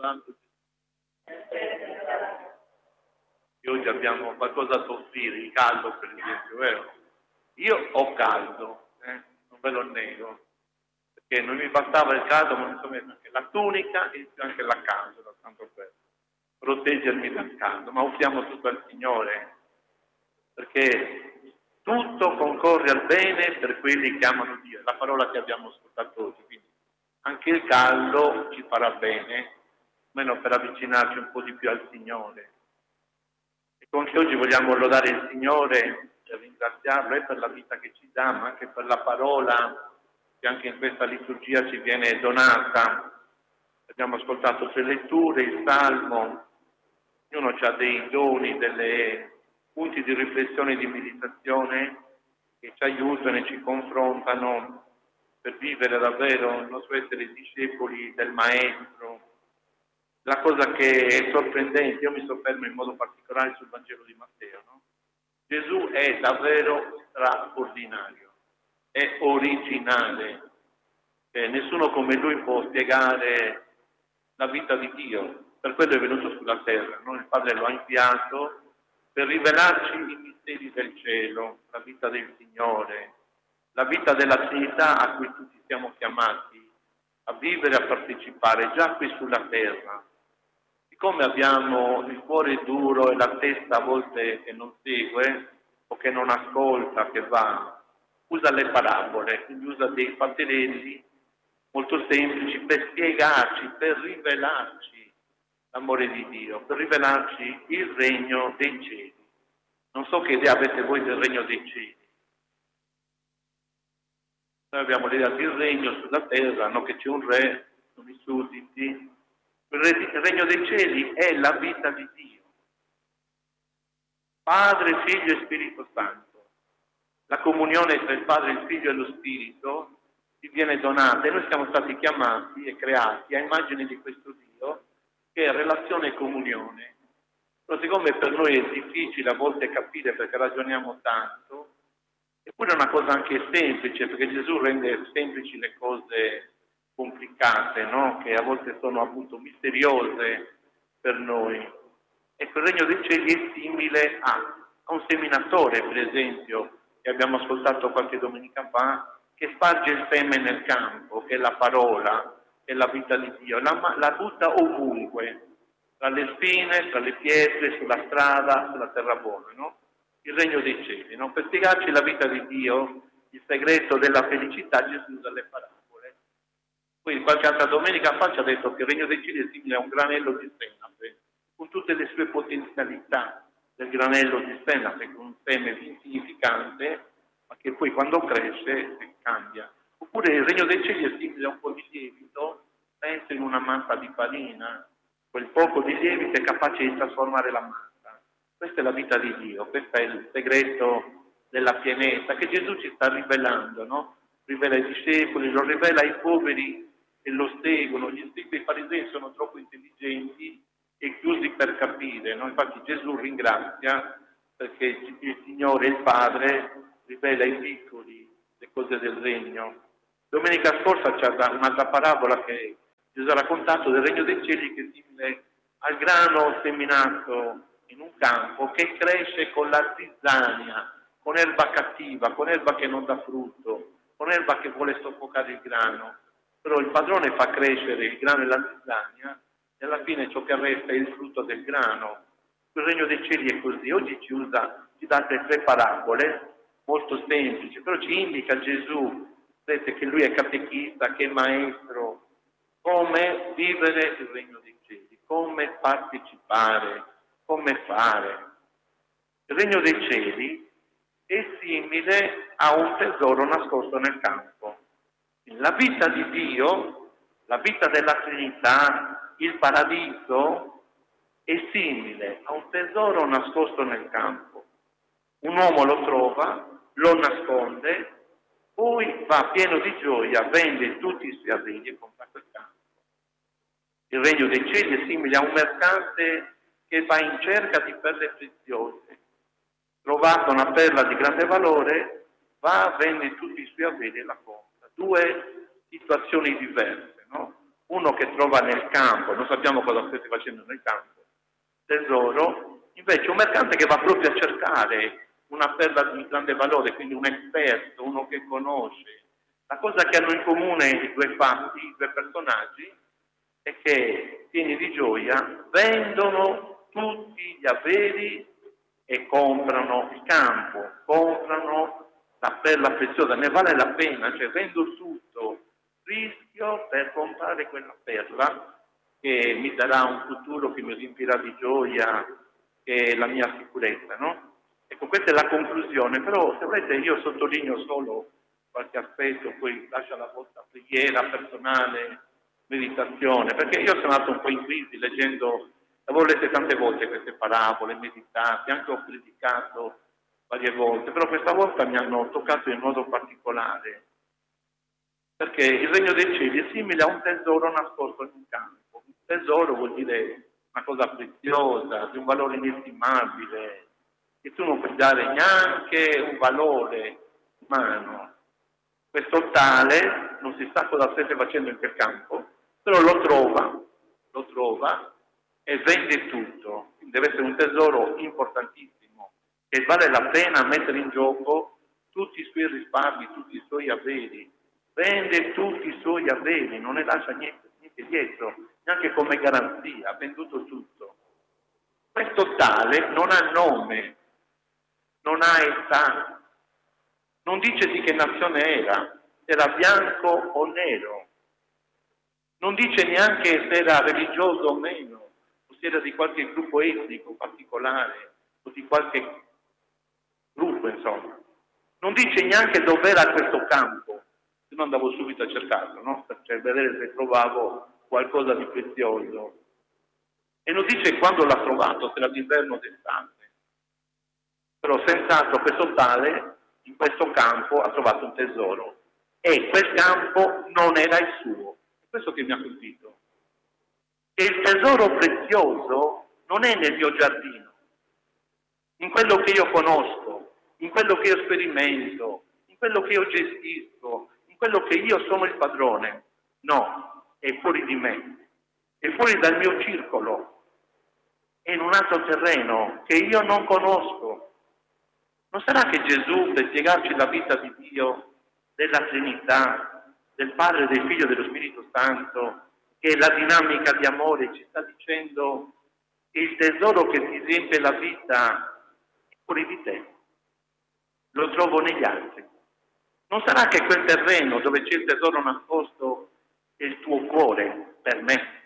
adorando e oggi abbiamo qualcosa da soffrire, il caldo per esempio, vero? Io ho caldo, non ve lo nego, perché non mi bastava il caldo, ma mi sono messo anche la tunica e anche la canzola, tanto per proteggermi dal caldo, ma offriamo tutto al Signore, perché tutto concorre al bene per quelli che amano Dio, è la parola che abbiamo ascoltato oggi, quindi anche il caldo ci farà bene, almeno per avvicinarci un po' di più al Signore. E con che oggi vogliamo lodare il Signore e ringraziarlo per la vita che ci dà, ma anche per la parola che anche in questa liturgia ci viene donata. Abbiamo ascoltato 3 letture, il Salmo, ognuno ha dei doni, dei punti di riflessione e di meditazione che ci aiutano e ci confrontano per vivere davvero il nostro essere discepoli del Maestro. La cosa che è sorprendente, io mi soffermo in modo particolare sul Vangelo di Matteo, no? Gesù è davvero straordinario, è originale, nessuno come lui può spiegare la vita di Dio, per quello è venuto sulla terra, no? Il Padre lo ha inviato per rivelarci i misteri del cielo, la vita del Signore, la vita della Trinità a cui tutti siamo chiamati a vivere, a partecipare già qui sulla terra. Siccome abbiamo il cuore duro e la testa a volte che non segue o che non ascolta, che va, usa le parabole, quindi usa dei fatterelli molto semplici per spiegarci, per rivelarci l'amore di Dio, per rivelarci il regno dei cieli. Non so che idea avete voi del regno dei cieli. Noi abbiamo l'idea del regno sulla terra, no? Che c'è un re, sono i sudditi. Il regno dei cieli è la vita di Dio. Padre, Figlio e Spirito Santo. La comunione tra il Padre, il Figlio e lo Spirito ci viene donata e noi siamo stati chiamati e creati a immagine di questo Dio che è relazione e comunione. Però siccome per noi è difficile a volte capire perché ragioniamo tanto, eppure è una cosa anche semplice, perché Gesù rende semplici le cose complicate, no? Che a volte sono appunto misteriose per noi. Ecco, il regno dei cieli è simile a un seminatore, per esempio, che abbiamo ascoltato qualche domenica fa, che sparge il seme nel campo, che è la parola, che è la vita di Dio, la butta ovunque, tra le spine, tra le pietre, sulla strada, sulla terra buona, no? Il regno dei cieli, no? Per spiegarci la vita di Dio, il segreto della felicità, Gesù usa le parabole. Poi qualche altra domenica fa ci ha detto che il regno dei cieli è simile a un granello di senape, con tutte le sue potenzialità del granello di senape, con un seme insignificante, ma che poi quando cresce cambia. Oppure il regno dei cieli è simile a un po' di lievito messo in una massa di farina, quel poco di lievito è capace di trasformare la massa. Questa è la vita di Dio, questo è il segreto della pienezza che Gesù ci sta rivelando, no? Rivela ai discepoli, lo rivela ai poveri che lo seguono. Gli scribi e i farisei sono troppo intelligenti e chiusi per capire, no? Infatti Gesù ringrazia perché il Signore, il Padre, rivela ai piccoli le cose del regno. Domenica scorsa c'è un'altra parabola che Gesù ha raccontato del regno dei cieli che è simile al grano seminato in un campo che cresce con la zizzania, con erba cattiva, con erba che non dà frutto, con erba che vuole soffocare il grano. Però il padrone fa crescere il grano e la zizzania e alla fine ciò che resta è il frutto del grano. Il regno dei cieli è così. Oggi ci dà 3 parabole molto semplici, però ci indica Gesù, vedete che lui è catechista, che è maestro, come vivere il regno dei cieli, come partecipare, come fare. Il regno dei cieli è simile a un tesoro nascosto nel campo. La vita di Dio, la vita della Trinità, il paradiso, è simile a un tesoro nascosto nel campo. Un uomo lo trova, lo nasconde, poi va pieno di gioia, vende tutti i suoi averi e compra quel campo. Il regno dei cieli è simile a un mercante che va in cerca di perle preziose. Trovata una perla di grande valore, va, vende tutti i suoi averi e la compra. 2 situazioni diverse, no? uno che trova nel campo, non sappiamo cosa stesse facendo nel campo, tesoro, invece un mercante che va proprio a cercare una perla di grande valore, quindi un esperto, uno che conosce. La cosa che hanno in comune i due fatti, i due personaggi, è che, pieni di gioia, vendono tutti gli averi e comprano il campo, comprano la perla preziosa, ne vale la pena, cioè vendo tutto, rischio per comprare quella perla che mi darà un futuro che mi riempirà di gioia, che è la mia sicurezza, no? Ecco, questa è la conclusione, però se volete io sottolineo solo qualche aspetto, poi lascio la vostra preghiera personale, meditazione, perché io sono andato un po' in crisi leggendo, avevo letto tante volte queste parabole, meditate, anche ho predicato varie volte, però questa volta mi hanno toccato in modo particolare, perché il regno dei cieli è simile a un tesoro nascosto in un campo. Un tesoro vuol dire una cosa preziosa, di un valore inestimabile, che tu non puoi dare neanche un valore umano. Questo tale non si sa cosa stesse facendo in quel campo, però lo trova e vende tutto. Deve essere un tesoro importantissimo, che vale la pena mettere in gioco tutti i suoi risparmi, tutti i suoi averi. Vende tutti i suoi averi, non ne lascia niente dietro, neanche come garanzia, ha venduto tutto. Questo tale non ha nome, non ha età, non dice di che nazione era bianco o nero, non dice neanche se era religioso o meno, o se era di qualche gruppo etnico particolare, o di qualche gruppo, insomma. Non dice neanche dov'era questo campo, se no andavo subito a cercarlo, no? Per vedere se trovavo qualcosa di prezioso. E non dice quando l'ha trovato, se era d'inverno o d'estate. Però senz'altro questo tale in questo campo ha trovato un tesoro e quel campo non era il suo. È questo che mi ha colpito. E il tesoro prezioso non è nel mio giardino, in quello che io conosco, in quello che io sperimento, in quello che io gestisco, in quello che io sono il padrone. No, è fuori di me, è fuori dal mio circolo, è in un altro terreno che io non conosco. Non sarà che Gesù, per spiegarci la vita di Dio, della Trinità, del Padre, del Figlio e dello Spirito Santo, che è la dinamica di amore, ci sta dicendo che il tesoro che ti riempie la vita è fuori di te, lo trovo negli altri. Non sarà che quel terreno dove c'è il tesoro nascosto è il tuo cuore per me,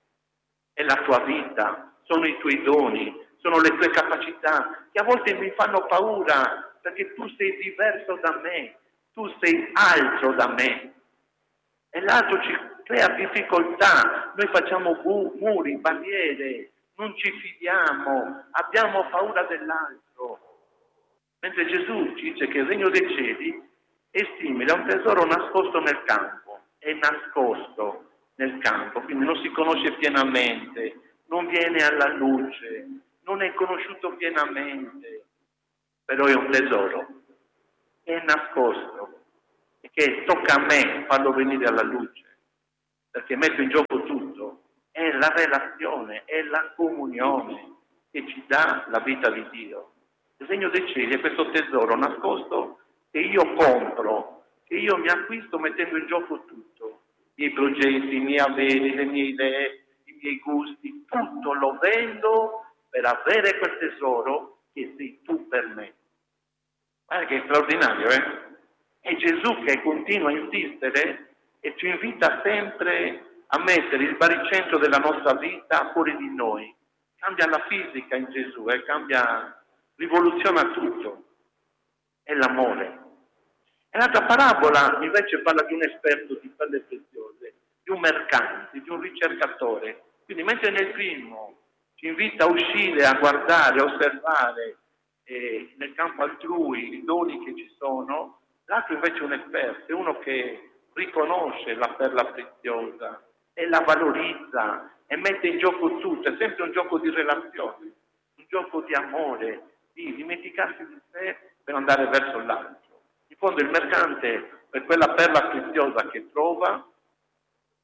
è la tua vita, sono i tuoi doni, sono le tue capacità, che a volte mi fanno paura, perché tu sei diverso da me, tu sei altro da me. E l'altro ci crea difficoltà, noi facciamo muri, barriere, non ci fidiamo, abbiamo paura dell'altro. Mentre Gesù ci dice che il regno dei cieli è simile a un tesoro nascosto nel campo, è nascosto nel campo, quindi non si conosce pienamente, non viene alla luce, non è conosciuto pienamente, però è un tesoro, è nascosto e che tocca a me farlo venire alla luce, perché metto in gioco tutto, è la relazione, è la comunione che ci dà la vita di Dio. Il regno dei cieli è questo tesoro nascosto che io compro, che io mi acquisto mettendo in gioco tutto, i miei progetti, i miei averi, le mie idee, i miei gusti, tutto lo vendo per avere quel tesoro che sei tu per me. Guarda che è straordinario, eh? È Gesù che continua a insistere e ci invita sempre a mettere il baricentro della nostra vita fuori di noi. Cambia la fisica in Gesù, rivoluziona tutto. È l'amore. E l'altra parabola invece parla di un esperto di perle preziose, di un mercante, di un ricercatore. Quindi mentre nel primo ci invita a uscire, a guardare, a osservare nel campo altrui i doni che ci sono, l'altro invece è un esperto, è uno che riconosce la perla preziosa e la valorizza e mette in gioco tutto, è sempre un gioco di relazione, un gioco di amore, di dimenticarsi di sé per andare verso l'altro. In fondo il mercante, per quella perla preziosa che trova,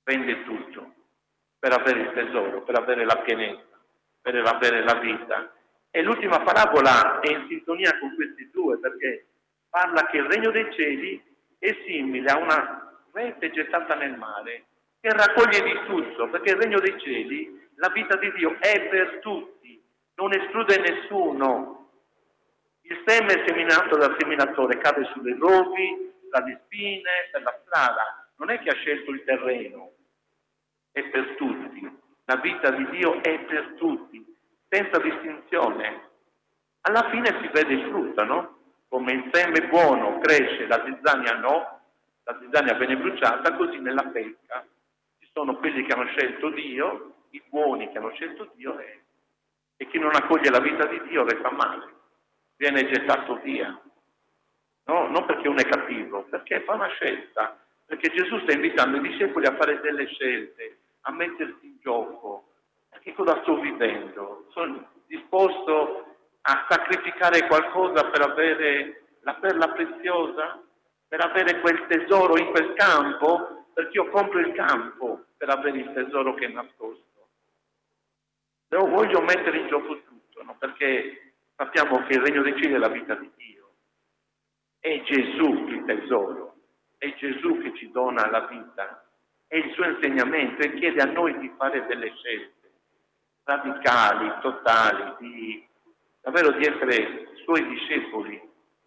vende tutto per avere il tesoro, per avere la pienezza, per avere la vita. E l'ultima parabola è in sintonia con questi due, perché parla che il regno dei cieli è simile a una rete gettata nel mare che raccoglie di tutto, perché il regno dei cieli, la vita di Dio è per tutti, non esclude nessuno. Il seme seminato dal seminatore cade sulle rovi, tra le spine, per la strada. Non è che ha scelto il terreno, è per tutti. La vita di Dio è per tutti, senza distinzione. Alla fine si vede il frutto, no? Come il seme buono cresce, la zizzania no, la zizzania viene bruciata, così nella pesca ci sono quelli che hanno scelto Dio, i buoni che hanno scelto Dio, e chi non accoglie la vita di Dio resta male, viene gettato via. No? Non perché uno è cattivo, perché fa una scelta, perché Gesù sta invitando i discepoli a fare delle scelte, a mettersi in gioco. Che cosa sto vivendo? Sono disposto a sacrificare qualcosa per avere la perla preziosa, per avere quel tesoro in quel campo, perché io compro il campo per avere il tesoro che è nascosto. Io voglio mettere in gioco tutto, no? Perché sappiamo che il regno dei cieli è la vita di Dio. È Gesù il tesoro, è Gesù che ci dona la vita, è il suo insegnamento e chiede a noi di fare delle scelte radicali, totali, davvero di essere suoi discepoli.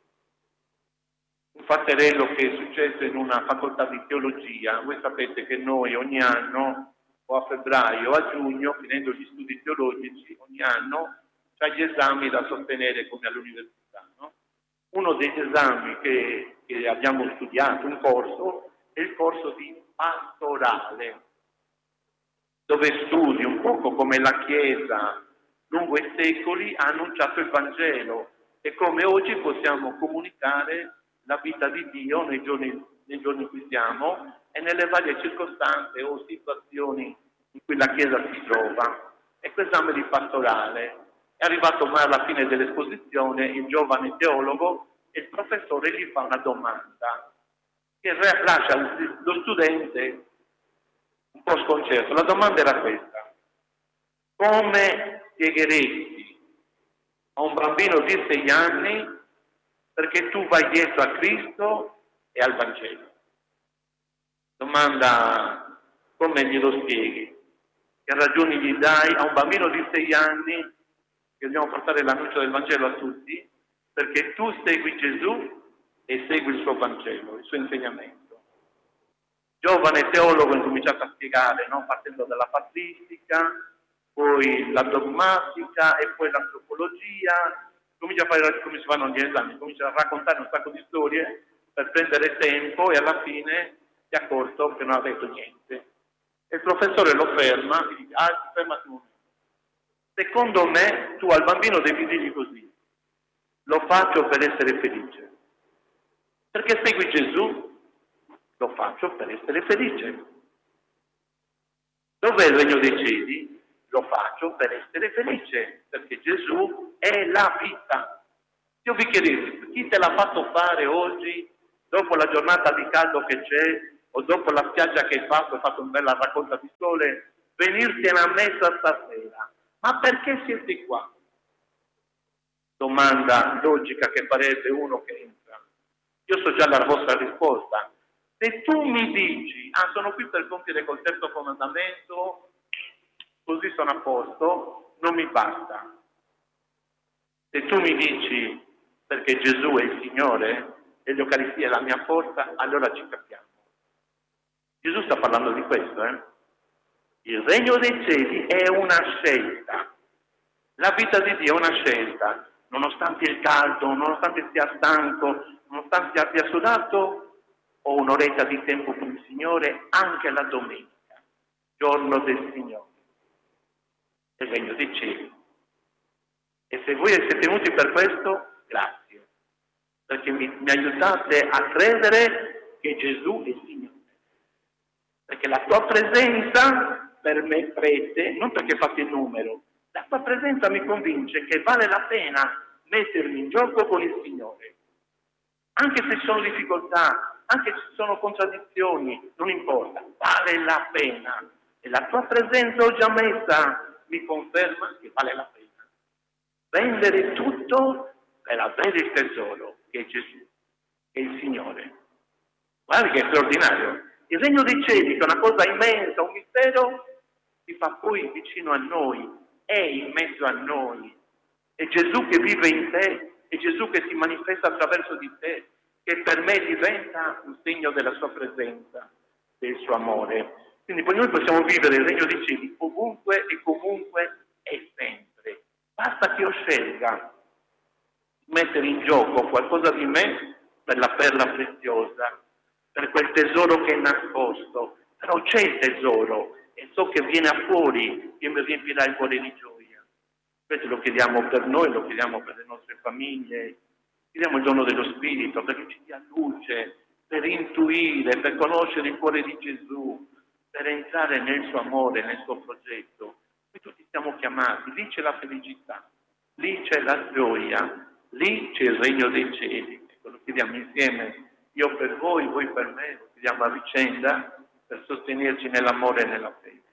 Un fatterello che è successo in una facoltà di teologia. Voi sapete che noi ogni anno, o a febbraio o a giugno, finendo gli studi teologici, ogni anno c'è gli esami da sostenere come all'università, no? Uno degli esami che abbiamo studiato, un corso, è il corso di pastorale, dove studi un poco come la Chiesa lungo i secoli ha annunciato il Vangelo e come oggi possiamo comunicare la vita di Dio nei giorni in cui siamo e nelle varie circostanze o situazioni in cui la Chiesa si trova. Ecco, esame di pastorale. È arrivato mai alla fine dell'esposizione il giovane teologo e il professore gli fa una domanda che lascia lo studente un po' sconcerto. La domanda era questa: come spiegheresti a un bambino di 6 anni perché tu vai dietro a Cristo e al Vangelo? Domanda: come glielo spieghi? Che ragioni gli dai a un bambino di 6 anni che dobbiamo portare l'annuncio del Vangelo a tutti, perché tu segui Gesù e segui il suo Vangelo, il suo insegnamento? Giovane teologo ha incominciato a spiegare, no? Partendo dalla patristica, poi la dogmatica e poi l'antropologia. Comincia a fare come si fanno gli esami, comincia a raccontare un sacco di storie per prendere tempo e alla fine si è accorto che non ha detto niente. E il professore lo ferma e dice: fermati un momento. Secondo me tu al bambino devi dirgli così: lo faccio per essere felice. Perché segui Gesù? Lo faccio per essere felice. Dov'è il regno dei cieli? Lo faccio per essere felice, perché Gesù è la vita. Io vi chiedo, chi te l'ha fatto fare oggi, dopo la giornata di caldo che c'è, o dopo la spiaggia che hai fatto una bella raccolta di sole, venirti alla messa stasera? Ma perché siete qua? Domanda logica che farebbe uno che entra. Io so già la vostra risposta. Se tu mi dici: sono qui per compiere col terzo comandamento, così sono a posto, non mi basta. Se tu mi dici: perché Gesù è il Signore e l'Eucaristia è la mia forza, allora ci capiamo. Gesù sta parlando di questo, Il regno dei cieli è una scelta. La vita di Dio è una scelta. Nonostante il caldo, nonostante sia stanco, nonostante abbia sudato, ho un'oretta di tempo con il Signore anche la domenica, giorno del Signore, il regno dei cieli. E se voi siete venuti per questo, grazie, perché mi aiutate a credere che Gesù è il Signore. Perché la tua presenza per me prete, non perché fate il numero, la tua presenza mi convince che vale la pena mettermi in gioco con il Signore. Anche se ci sono difficoltà, anche se ci sono contraddizioni, non importa, vale la pena. E la tua presenza oggi a messa mi conferma che vale la pena. Vendere tutto per avere il tesoro, che è Gesù, che è il Signore. Guarda che è straordinario. Il regno dei cieli, che è una cosa immensa, un mistero, si fa poi vicino a noi, è in mezzo a noi. È Gesù che vive in te, è Gesù che si manifesta attraverso di te, che per me diventa un segno della sua presenza, del suo amore. Quindi poi noi possiamo vivere il regno dei cieli ovunque e comunque e sempre. Basta che io scelga di mettere in gioco qualcosa di me per la perla preziosa, per quel tesoro che è nascosto. Però c'è il tesoro e so che viene a fuori e mi riempirà il cuore di gioia. Questo lo chiediamo per noi, lo chiediamo per le nostre famiglie, chiediamo il dono dello Spirito perché ci dia luce, per intuire, per conoscere il cuore di Gesù, per entrare nel suo amore, nel suo progetto. Noi tutti siamo chiamati, lì c'è la felicità, lì c'è la gioia, lì c'è il regno dei cieli. Ecco, lo chiediamo insieme, io per voi per me, lo chiediamo a vicenda, per sostenerci nell'amore e nella fede.